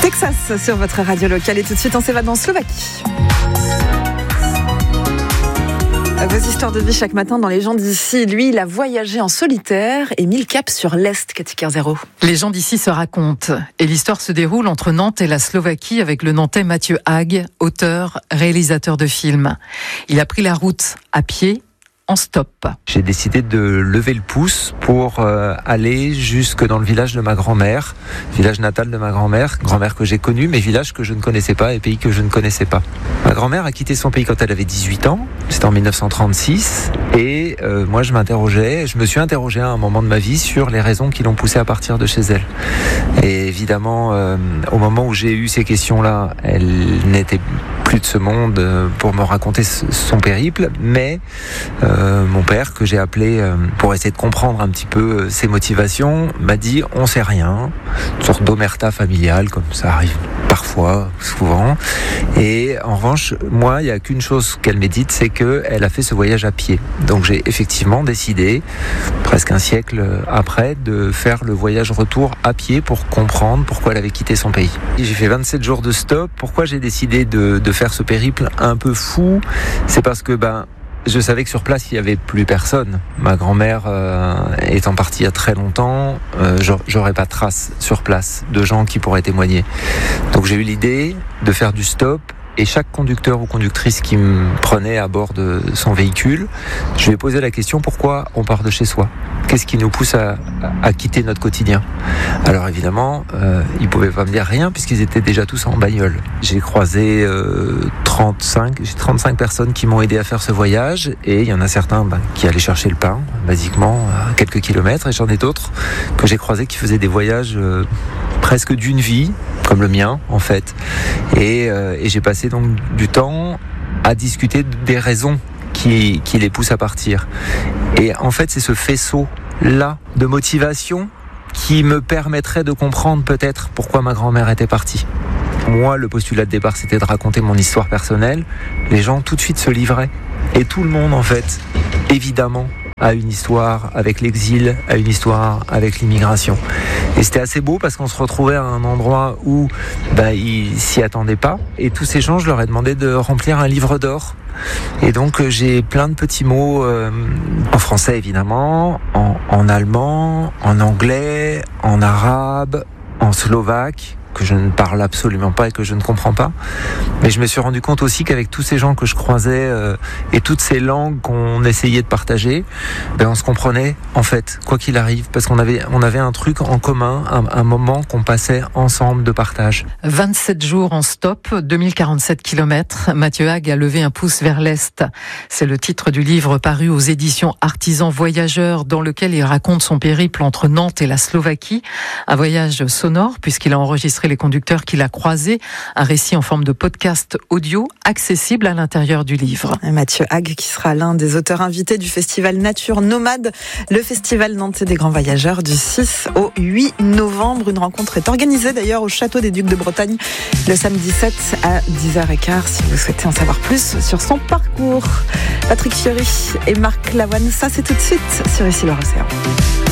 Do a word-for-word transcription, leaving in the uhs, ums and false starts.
Texas sur votre radio locale et tout de suite on s'évade en Slovaquie. Vos histoires de vie chaque matin dans Les gens d'ici. Lui, il a voyagé en solitaire et mis le cap sur l'Est, Cathy Kerzero. Les gens d'ici se racontent. Et l'histoire se déroule entre Nantes et la Slovaquie avec le Nantais Mathieu Hague, auteur, réalisateur de films. Il a pris la route à pied, en stop. J'ai décidé de lever le pouce pour euh, aller jusque dans le village de ma grand-mère, village natal de ma grand-mère, grand-mère que j'ai connue, mais village que je ne connaissais pas et pays que je ne connaissais pas. Ma grand-mère a quitté son pays quand elle avait dix-huit ans, c'était en dix-neuf cent trente-six, et euh, moi je m'interrogeais, je me suis interrogé à un moment de ma vie sur les raisons qui l'ont poussée à partir de chez elle. Et évidemment, euh, au moment où j'ai eu ces questions-là, elle n'était plus de ce monde pour me raconter son périple, mais euh, mon père, que j'ai appelé euh, pour essayer de comprendre un petit peu ses motivations, m'a dit on sait rien, une sorte d'omerta familiale, comme ça arrive parfois, souvent. Et en revanche, moi, il n'y a qu'une chose qu'elle médite, c'est qu'elle a fait ce voyage à pied. Donc j'ai effectivement décidé, presque un siècle après, de faire le voyage retour à pied pour comprendre pourquoi elle avait quitté son pays. J'ai fait vingt-sept jours de stop. Pourquoi j'ai décidé de, de faire ce périple un peu fou ? C'est parce que ben, je savais que sur place, il n'y avait plus personne. Ma grand-mère euh, étant partie il y a très longtemps, euh, j'aurais pas de trace sur place de gens qui pourraient témoigner. Donc j'ai eu l'idée de faire du stop. Et chaque conducteur ou conductrice qui me prenait à bord de son véhicule, je lui ai posé la question pourquoi on part de chez soi ? Qu'est-ce qui nous pousse à, à quitter notre quotidien ? Alors évidemment, euh, ils ne pouvaient pas me dire rien puisqu'ils étaient déjà tous en bagnole. J'ai croisé euh, trente-cinq, j'ai trente-cinq personnes qui m'ont aidé à faire ce voyage et il y en a certains ben, qui allaient chercher le pain, basiquement, à quelques kilomètres, et j'en ai d'autres que j'ai croisés qui faisaient des voyages euh, presque d'une vie, comme le mien en fait. Et, euh, et j'ai passé donc du temps à discuter des raisons qui, qui les poussent à partir. Et en fait, c'est ce faisceau-là de motivation qui me permettrait de comprendre peut-être pourquoi ma grand-mère était partie. Moi, le postulat de départ, c'était de raconter mon histoire personnelle. Les gens tout de suite se livraient. Et tout le monde, en fait, évidemment, a une histoire avec l'exil, a une histoire avec l'immigration. Et c'était assez beau parce qu'on se retrouvait à un endroit où bah, ils s'y attendaient pas. Et tous ces gens, je leur ai demandé de remplir un livre d'or. Et donc j'ai plein de petits mots euh, en français évidemment, en, en allemand, en anglais, en arabe, en slovaque, que je ne parle absolument pas et que je ne comprends pas. Mais je me suis rendu compte aussi qu'avec tous ces gens que je croisais euh, et toutes ces langues qu'on essayait de partager, ben on se comprenait en fait, quoi qu'il arrive, parce qu'on avait, on avait un truc en commun, un, un moment qu'on passait ensemble de partage. vingt-sept jours en stop, deux mille quarante-sept kilomètres. Mathieu Hague a levé un pouce vers l'Est. C'est le titre du livre paru aux éditions Artisans Voyageurs, dans lequel il raconte son périple entre Nantes et la Slovaquie. Un voyage sonore, puisqu'il a enregistré les conducteurs qu'il a croisés, un récit en forme de podcast audio accessible à l'intérieur du livre. Mathieu Hague qui sera l'un des auteurs invités du festival Nature Nomade, le festival nantais des grands voyageurs du six au huit novembre. Une rencontre est organisée d'ailleurs au Château des Ducs de Bretagne le samedi sept à dix heures quinze si vous souhaitez en savoir plus sur son parcours. Patrick Fiori et Marc Lavoine, ça c'est tout de suite sur Ici Loire Océan.